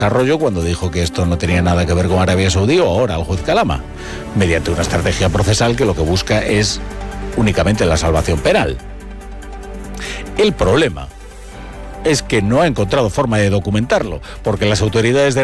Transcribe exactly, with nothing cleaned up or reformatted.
desarrollo cuando dijo que esto no tenía nada que ver con Arabia Saudí, o ahora el juez Calama, mediante una estrategia procesal que lo que busca es únicamente la salvación penal. El problema es que no ha encontrado forma de documentarlo, porque las autoridades de